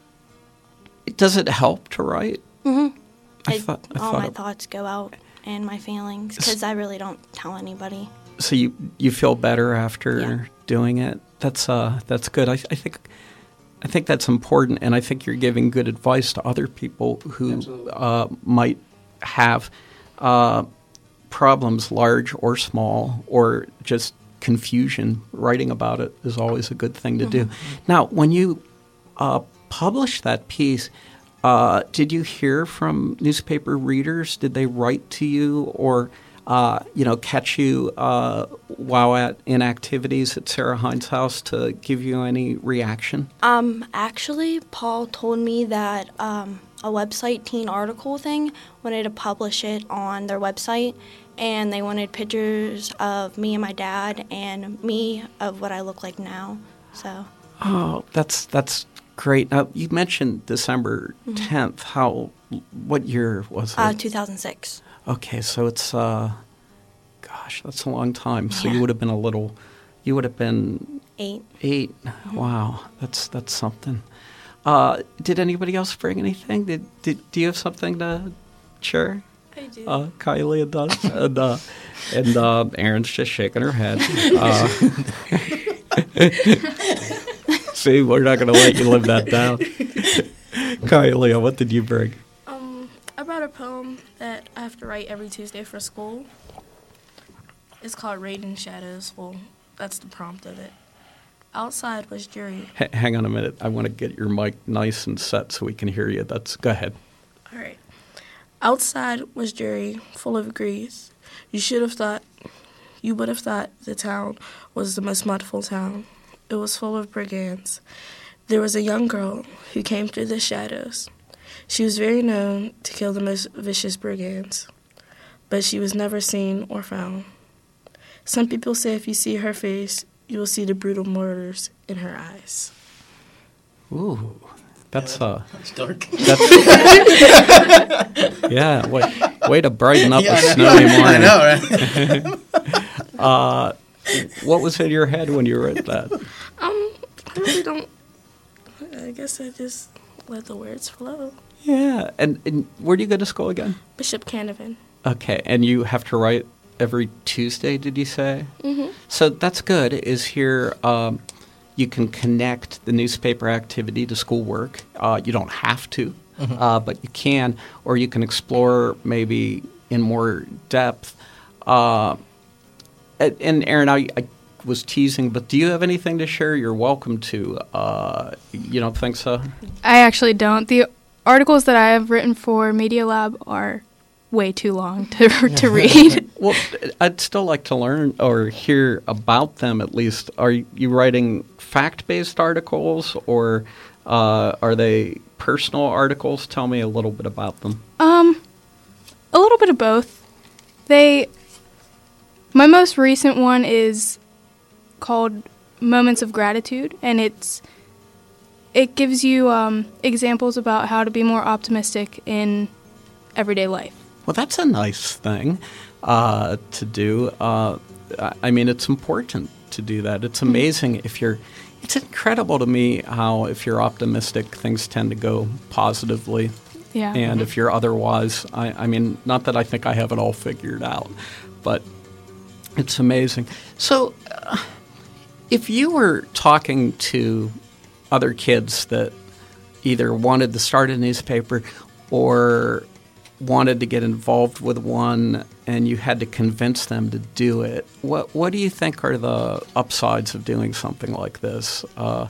does it help to write? Mm-hmm. I I, thought, I all thought my it, thoughts go out and my feelings because I really don't tell anybody. So you you feel better after Yeah. doing it? That's uh that's good. I, I think I think that's important, and I think you're giving good advice to other people who uh, might have uh, problems, large or small, or just confusion. Writing about it is always a good thing to do. Now, when you uh, published that piece, uh, did you hear from newspaper readers? Did they write to you or, uh, you know, catch you uh, while at in activities at Sarah Hines' house to give you any reaction? Um, actually, Paul told me that um, a website teen article thing wanted to publish it on their website, and they wanted pictures of me and my dad and me of what I look like now. So. Oh, that's that's great. Now, you mentioned December tenth. How? What year was it? Uh, two thousand six. Okay, so it's uh, gosh, that's a long time. So Yeah. you would have been a little, you would have been Eight. eight. Wow, that's that's something. Uh, did anybody else bring anything? Did did do you have something to share? I do. Uh, Kylie does, and uh, and uh, Erin's just shaking her head. Uh, see, we're not going to let you live that down. Kylie, what did you bring? Um, I brought a poem that I have to write every Tuesday for school. It's called Raiding Shadows. Well, that's the prompt of it. Outside was dreary. H- hang on a minute. I want to get your mic nice and set so we can hear you. That's go ahead. All right. Outside was dreary, full of grease. You should have thought, you would have thought the town was the most mudful town. It was full of brigands. There was a young girl who came through the shadows. She was very known to kill the most vicious brigands, but she was never seen or found. Some people say if you see her face, you will see the brutal murders in her eyes. Ooh, that's uh, It's dark. that's yeah. Way, way to brighten up Yeah, a I know. snowy I morning. know, right? Uh, what was in your head when you wrote that? Um, I really don't. I guess I just let the words flow. Yeah, and, and where do you go to school again? Bishop Canavan. Okay, and you have to write every Tuesday, did you say? Mm-hmm. So that's good, is here um, you can connect the newspaper activity to schoolwork. Uh, you don't have to, uh, but you can, or you can explore maybe in more depth. Uh, and, and Erin, I, I was teasing, but do you have anything to share? You're welcome to. Uh, you don't think so? I actually don't. The articles that I have written for Media Lab are way too long to to read. Well, I'd still like to learn or hear about them at least. Are you writing fact-based articles or uh, are they personal articles? Tell me a little bit about them. Um, a little bit of both. They, my most recent one is called Moments of Gratitude, and it's it gives you um, examples about how to be more optimistic in everyday life. Well, that's a nice thing uh, to do. Uh, I mean, it's important to do that. It's amazing if you're – it's incredible to me how if you're optimistic, things tend to go positively. Yeah. And if you're otherwise, I, I mean, not that I think I have it all figured out, but it's amazing. So uh, if you were talking to other kids that either wanted to start a newspaper or wanted to get involved with one and you had to convince them to do it, what what do you think are the upsides of doing something like this? Uh,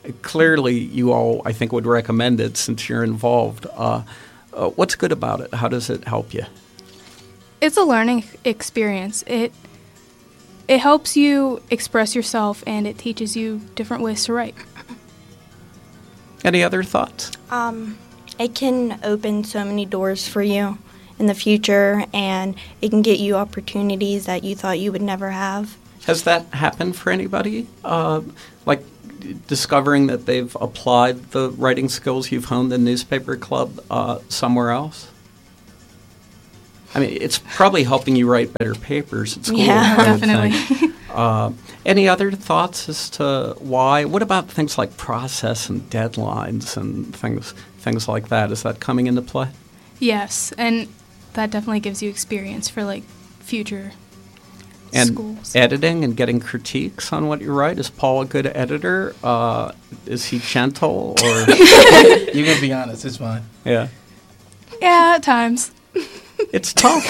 clearly you all, I think, would recommend it since you're involved. Uh, uh, what's good about it? How does it help you? It's a learning experience. It it helps you express yourself, and it teaches you different ways to write. Any other thoughts? Um, it can open so many doors for you in the future, and it can get you opportunities that you thought you would never have. Has that happened for anybody? Uh, like discovering that they've applied the writing skills you've honed in Newspaper Club uh, somewhere else? I mean, it's probably helping you write better papers at school. Yeah, I would definitely. think. Uh, any other thoughts as to why? What about things like process and deadlines and things things like that? Is that coming into play? Yes, and that definitely gives you experience for like future And schools. editing and getting critiques on what you write. Is Paul a good editor? Uh, is he gentle or? You can be honest. It's fine. Yeah, Yeah, at times. it's tough.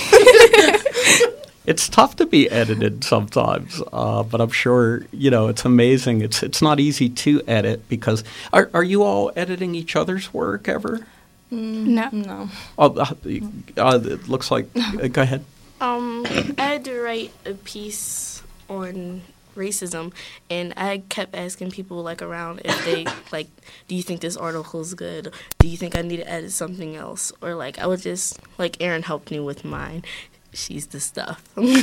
It's tough to be edited sometimes, uh, but I'm sure you know it's amazing. It's it's not easy to edit because are are you all editing each other's work ever? No. No. Oh, uh, uh, it looks like. Uh, go ahead. Um, I had to write a piece on racism, and I kept asking people like around if they like, do you think this article is good? Do you think I need to edit something else? Or like I would just like Erin helped me with mine. She's the stuff.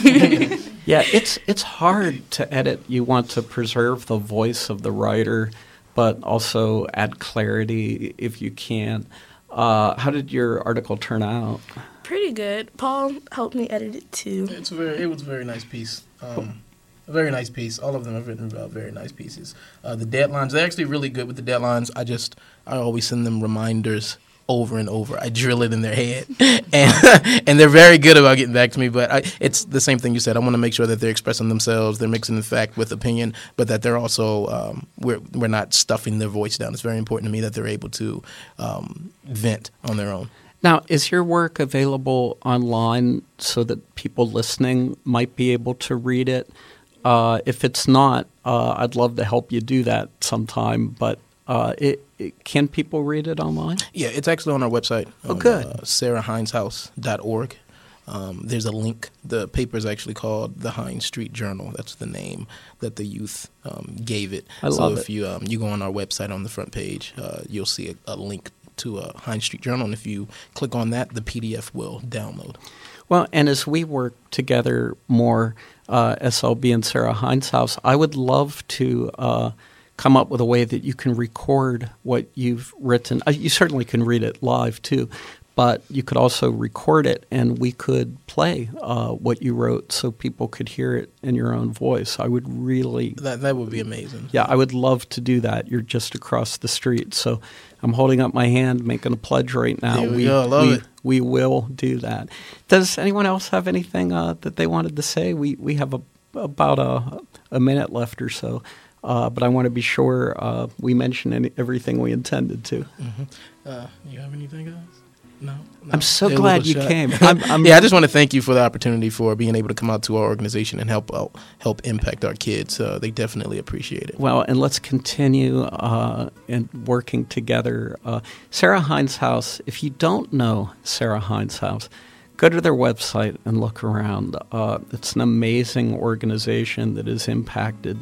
Yeah, it's it's hard to edit. You want to preserve the voice of the writer, but also add clarity if you can. Uh, how did your article turn out? Pretty good. Paul helped me edit it too. It's a very, it was a very nice piece. Um, a very nice piece. All of them have written uh, very nice pieces. Uh, the deadlines, they're actually really good with the deadlines. I just, I always send them reminders over and over. I drill it in their head. and and they're very good about getting back to me. But I, it's the same thing you said. I want to make sure that they're expressing themselves. They're mixing the fact with opinion, but that they're also, um, we're, we're not stuffing their voice down. It's very important to me that they're able to um, vent on their own. Now, is your work available online so that people listening might be able to read it? Uh, if it's not, uh, I'd love to help you do that sometime. But uh, it, it, can people read it online? Yeah, it's actually on our website. Oh, on, good. Uh, sarah hines house dot org. Um, there's a link. The paper is actually called the Hines Street Journal. That's the name that the youth um, gave it. I so love if it. you um, you go on our website on the front page, uh, you'll see a, a link to a Hines Street Journal, and if you click on that, the P D F will download. Well, and as we work together more, uh, S L B and Sarah Hines House, I would love to uh, come up with a way that you can record what you've written. Uh, you certainly can read it live too, but you could also record it, and we could play uh, what you wrote so people could hear it in your own voice. I would really, That that would be amazing. yeah, I would love to do that. You're just across the street, so I'm holding up my hand, making a pledge right now. There we go. I love we, it. we will do that. Does anyone else have anything uh, that they wanted to say? We we have a, about a, a minute left or so, uh, but I want to be sure uh, we mention any, everything we intended to. Mm-hmm. Uh, you have anything else? No, no. I'm so Yeah, glad little you shot. came. I'm, I'm, yeah, I just want to thank you for the opportunity for being able to come out to our organization and help out, help impact our kids. Uh, they definitely appreciate it. Well, and let's continue uh, in working together. Uh, Sarah Hines House, if you don't know Sarah Hines House, go to their website and look around. Uh, it's an amazing organization that has impacted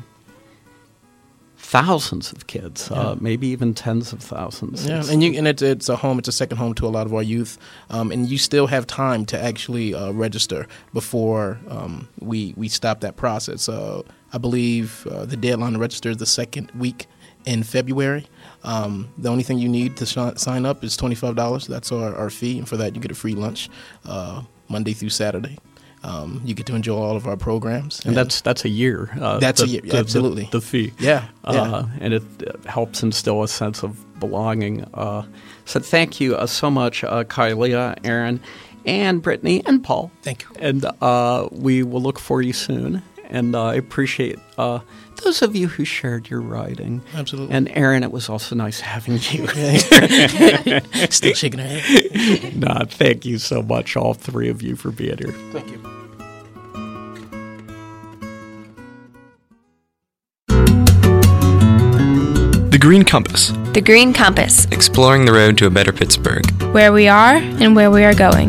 thousands of kids, Yeah. uh, maybe even tens of thousands. Yeah, It's- and you and it's it's a home. It's a second home to a lot of our youth, um, and you still have time to actually uh, register before um, we we stop that process. Uh, I believe uh, the deadline to register is the second week in February. Um, the only thing you need to sh- sign up is twenty-five dollars. That's our, our fee, and for that you get a free lunch uh, Monday through Saturday. Um, you get to enjoy all of our programs, and that's that's a year. Uh, That's a the- year, the- absolutely. The, the fee. yeah, yeah. Uh, and it, it helps instill a sense of belonging. Uh, so thank you uh, so much, uh, Kylia, Erin, and Brittany, and Paul. Thank you. And uh, we will look for you soon. And uh, I appreciate uh, those of you who shared your writing. Absolutely. And Erin, it was also nice having you. Still shaking her head. Nah, thank you so much, all three of you, for being here. Thank you. The Green Compass. The Green Compass. Exploring the road to a better Pittsburgh. Where we are and where we are going.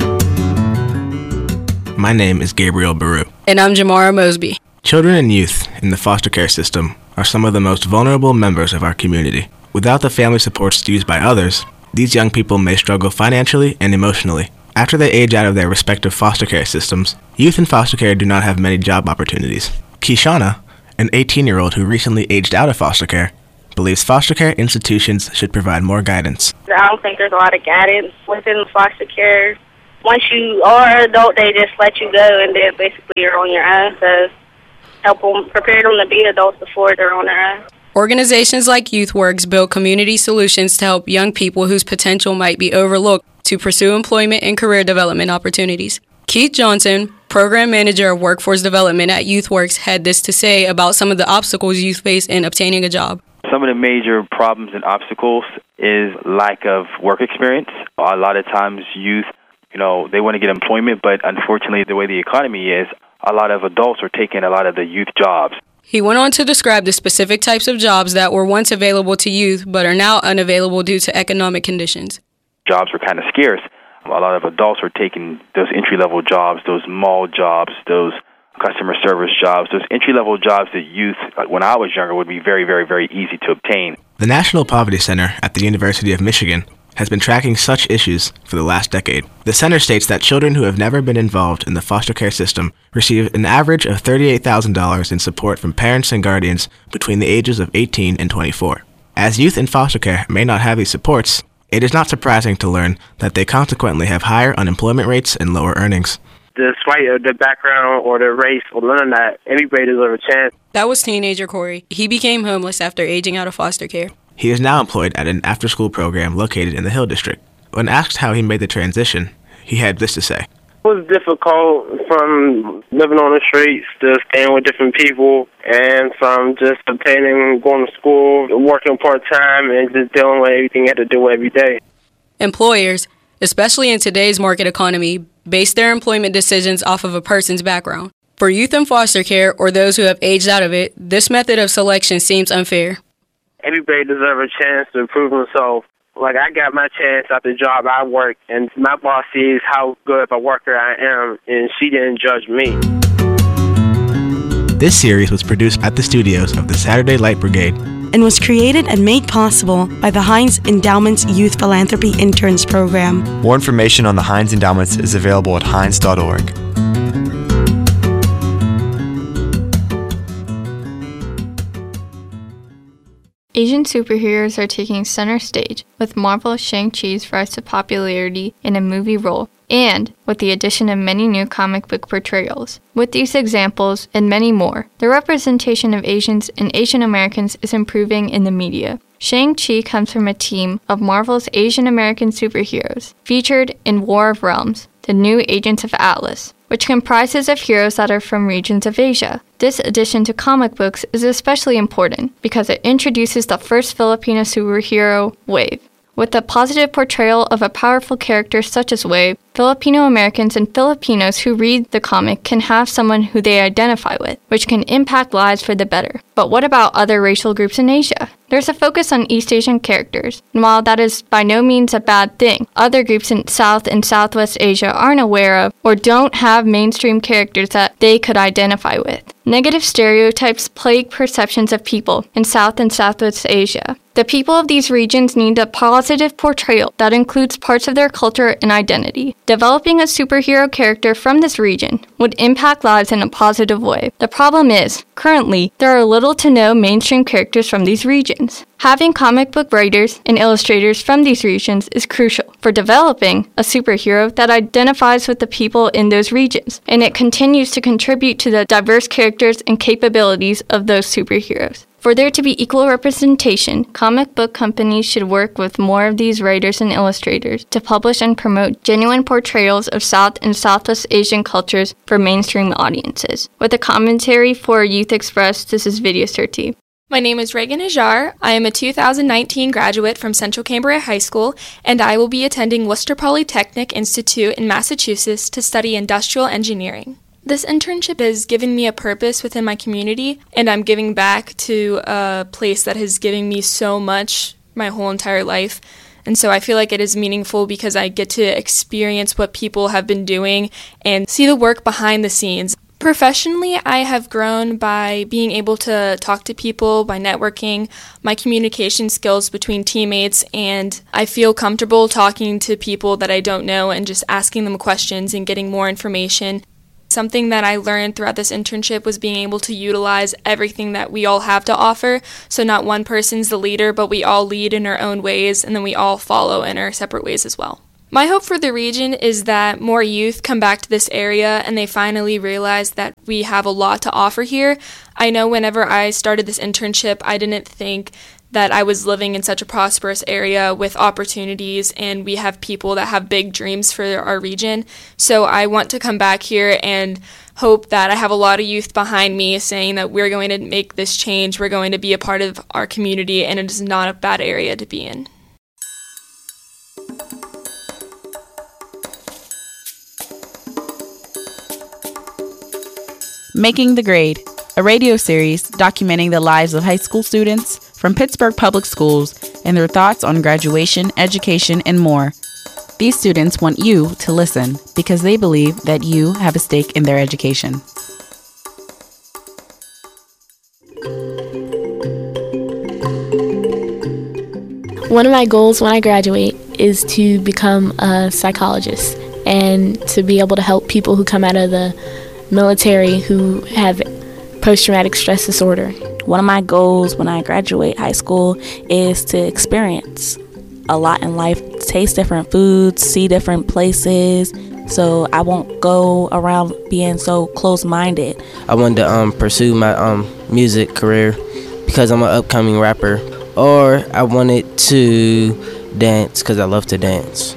My name is Gabriel Baru. And I'm Jamara Mosby. Children and youth in the foster care system are some of the most vulnerable members of our community. Without the family supports used by others, these young people may struggle financially and emotionally. After they age out of their respective foster care systems, youth in foster care do not have many job opportunities. Kishana, an eighteen-year-old who recently aged out of foster care, believes foster care institutions should provide more guidance. I don't think there's a lot of guidance within foster care. Once you are an adult, they just let you go, and then basically you're on your own. So help them, prepare them to be adults before they're on their own. Organizations like YouthWorks build community solutions to help young people whose potential might be overlooked to pursue employment and career development opportunities. Keith Johnson, Program Manager of Workforce Development at YouthWorks, had this to say about some of the obstacles youth face in obtaining a job. Some of the major problems and obstacles is lack of work experience. A lot of times youth, you know, they want to get employment, but unfortunately the way the economy is, a lot of adults are taking a lot of the youth jobs. He went on to describe the specific types of jobs that were once available to youth but are now unavailable due to economic conditions. Jobs were kind of scarce. A lot of adults are taking those entry-level jobs, those mall jobs, those customer service jobs, those entry-level jobs that youth, when I was younger, would be very, very, very easy to obtain. The National Poverty Center at the University of Michigan has been tracking such issues for the last decade. The center states that children who have never been involved in the foster care system receive an average of thirty-eight thousand dollars in support from parents and guardians between the ages of eighteen and twenty-four. As youth in foster care may not have these supports, it is not surprising to learn that they consequently have higher unemployment rates and lower earnings. Despite the background or the race or none of that, everybody deserves a chance. That was teenager Corey. He became homeless after aging out of foster care. He is now employed at an after-school program located in the Hill District. When asked how he made the transition, he had this to say. It was difficult from living on the streets to staying with different people, and from just obtaining, going to school, working part-time, and just dealing with everything you had to do every day. Employers, especially in today's market economy, base their employment decisions off of a person's background. For youth in foster care or those who have aged out of it, this method of selection seems unfair. Everybody deserves a chance to prove themselves. Like, I got my chance at the job I work, and my boss sees how good of a worker I am, and she didn't judge me. This series was produced at the studios of the Saturday Light Brigade and was created and made possible by the Heinz Endowment's Youth Philanthropy Interns Program. More information on the Heinz Endowments is available at heinz dot org. Asian superheroes are taking center stage, with Marvel's Shang-Chi's rise to popularity in a movie role, and with the addition of many new comic book portrayals. With these examples, and many more, the representation of Asians and Asian Americans is improving in the media. Shang-Chi comes from a team of Marvel's Asian American superheroes, featured in War of Realms, the new Agents of Atlas, which comprises of heroes that are from regions of Asia. This addition to comic books is especially important because it introduces the first Filipino superhero, Wave. With the positive portrayal of a powerful character such as Wave, Filipino Americans and Filipinos who read the comic can have someone who they identify with, which can impact lives for the better. But what about other racial groups in Asia? There's a focus on East Asian characters, and while that is by no means a bad thing, other groups in South and Southwest Asia aren't aware of or don't have mainstream characters that they could identify with. Negative stereotypes plague perceptions of people in South and Southwest Asia. The people of these regions need a positive portrayal that includes parts of their culture and identity. Developing a superhero character from this region would impact lives in a positive way. The problem is, currently, there are little to no mainstream characters from these regions. Having comic book writers and illustrators from these regions is crucial for developing a superhero that identifies with the people in those regions, and it continues to contribute to the diverse characters and capabilities of those superheroes. For there to be equal representation, comic book companies should work with more of these writers and illustrators to publish and promote genuine portrayals of South and Southwest Asian cultures for mainstream audiences. With a commentary for Youth Express, this is Video thirty. My name is Reagan Ajar. I am a two thousand nineteen graduate from Central Cambria High School, and I will be attending Worcester Polytechnic Institute in Massachusetts to study industrial engineering. This internship has given me a purpose within my community, and I'm giving back to a place that has given me so much my whole entire life. And so I feel like it is meaningful because I get to experience what people have been doing and see the work behind the scenes. Professionally, I have grown by being able to talk to people, by networking, my communication skills between teammates, and I feel comfortable talking to people that I don't know and just asking them questions and getting more information. Something that I learned throughout this internship was being able to utilize everything that we all have to offer. So not one person's the leader, but we all lead in our own ways, and then we all follow in our separate ways as well. My hope for the region is that more youth come back to this area and they finally realize that we have a lot to offer here. I know whenever I started this internship, I didn't think that I was living in such a prosperous area with opportunities, and we have people that have big dreams for our region. So I want to come back here and hope that I have a lot of youth behind me saying that we're going to make this change, we're going to be a part of our community, and it is not a bad area to be in. Making the Grade, a radio series documenting the lives of high school students from Pittsburgh Public Schools and their thoughts on graduation, education, and more. These students want you to listen because they believe that you have a stake in their education. One of my goals when I graduate is to become a psychologist and to be able to help people who come out of the military who have post-traumatic stress disorder. One of my goals when I graduate high school is to experience a lot in life, taste different foods, see different places, so I won't go around being so close-minded. I wanted to um, pursue my um, music career because I'm an upcoming rapper, or I wanted to dance because I love to dance.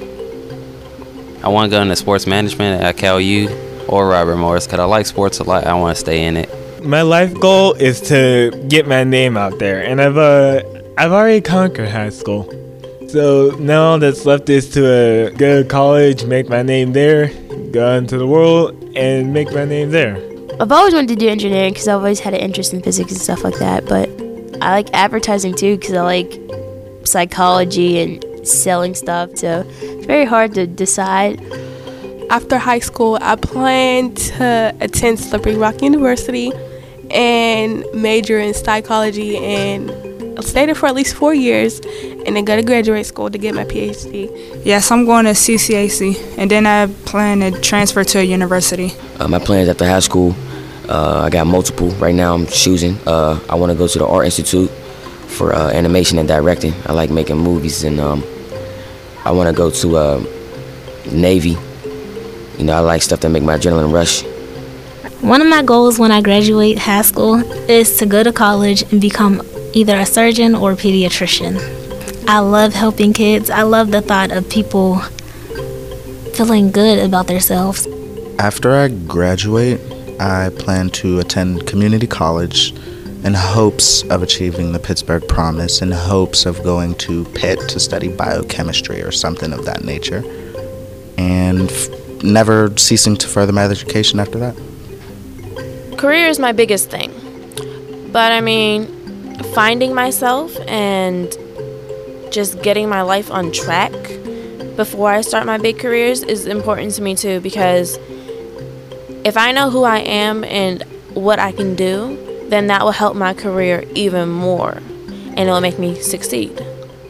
I want to go into sports management at Cal U or Robert Morris because I like sports a lot. I want to stay in it. My life goal is to get my name out there, and I've uh, I've already conquered high school. So now all that's left is to uh, go to college, make my name there, go into the world, and make my name there. I've always wanted to do engineering because I've always had an interest in physics and stuff like that, but I like advertising too because I like psychology and selling stuff, so it's very hard to decide. After high school, I plan to attend Slippery Rock University and major in psychology and stay there for at least four years and then go to graduate school to get my P H D. Yes, I'm going to C C A C, and then I plan to transfer to a university. Uh, my plans after high school, uh, I got multiple. Right now I'm choosing. Uh, I want to go to the Art Institute for uh, animation and directing. I like making movies, and um, I want to go to uh, Navy. You know, I like stuff that make my adrenaline rush. One of my goals when I graduate high school is to go to college and become either a surgeon or a pediatrician. I love helping kids. I love the thought of people feeling good about themselves. After I graduate, I plan to attend community college in hopes of achieving the Pittsburgh Promise, in hopes of going to Pitt to study biochemistry or something of that nature, and f- never ceasing to further my education after that. Career is my biggest thing, but I mean, finding myself and just getting my life on track before I start my big careers is important to me too, because if I know who I am and what I can do, then that will help my career even more, and it will make me succeed.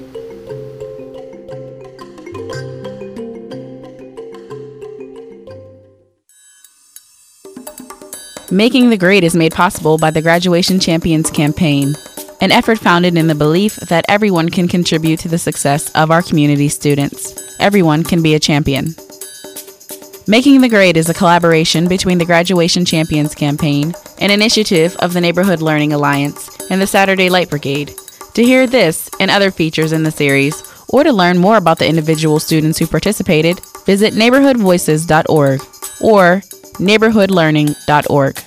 Making the Grade is made possible by the Graduation Champions Campaign, an effort founded in the belief that everyone can contribute to the success of our community students. Everyone can be a champion. Making the Grade is a collaboration between the Graduation Champions Campaign, an initiative of the Neighborhood Learning Alliance, and the Saturday Light Brigade. To hear this and other features in the series, or to learn more about the individual students who participated, visit neighborhood voices dot org or neighborhood learning dot org.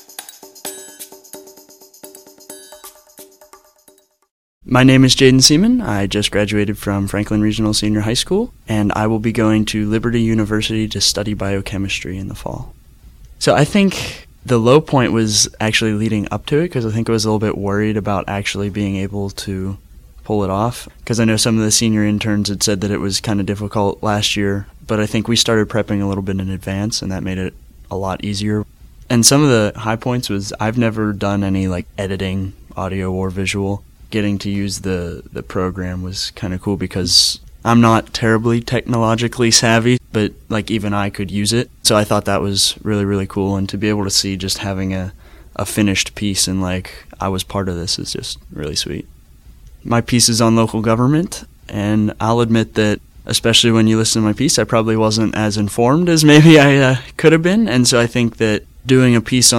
My name is Jaden Seaman. I just graduated from Franklin Regional Senior High School, and I will be going to Liberty University to study biochemistry in the fall. So I think the low point was actually leading up to it, because I think I was a little bit worried about actually being able to pull it off, because I know some of the senior interns had said that it was kind of difficult last year, but I think we started prepping a little bit in advance, and that made it a lot easier. And some of the high points was I've never done any like editing, audio or visual. Getting to use the, the program was kind of cool, because I'm not terribly technologically savvy, but like even I could use it. So I thought that was really, really cool. And to be able to see just having a, a finished piece and like I was part of this is just really sweet. My piece is on local government, and I'll admit that especially when you listen to my piece, I probably wasn't as informed as maybe I uh, could have been. And so I think that doing a piece on